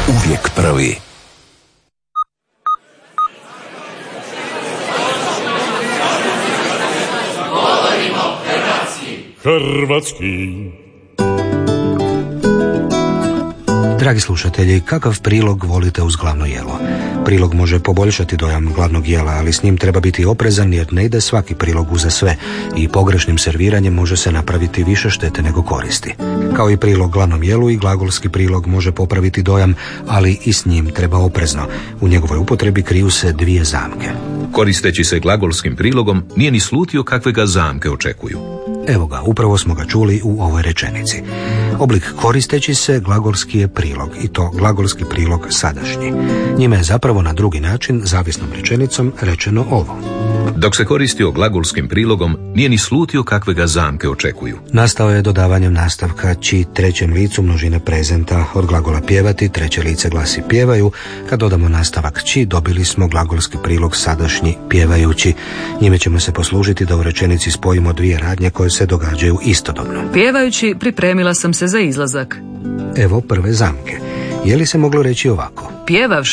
Uvijek prvi. Hrvatski. Dragi slušatelji, kakav prilog volite uz glavno jelo? Prilog može poboljšati dojam glavnog jela, ali s njim treba biti oprezan jer ne ide svaki prilog uza sve i pogrešnim serviranjem može se napraviti više štete nego koristi. Kao i prilog glavnom jelu, i glagolski prilog može popraviti dojam, ali i s njim treba oprezno. U njegovoj upotrebi kriju se dvije zamke. Koristeći se glagolskim prilogom, nije ni slutio kakve ga zamke očekuju. Evo ga, upravo smo ga čuli u ovoj rečenici. Oblik koristeći se glagolski je prilog, i to glagolski prilog sadašnji. Njime je zapravo na drugi način, zavisnom rečenicom, rečeno ovo. Dok se koristio glagolskim prilogom, nije ni slutio kakve ga zamke očekuju. Nastao je dodavanjem nastavka či trećem licu množine prezenta. Od glagola pjevati treće lice glasi pjevaju. Kad dodamo nastavak či, dobili smo glagolski prilog sadašnji pjevajući. Njime ćemo se poslužiti da u rečenici spojimo dvije radnje koje se događaju istodobno. Pjevajući pripremila sam se za izlazak. Evo prve zamke. Je li se moglo reći ovako? Pjevavši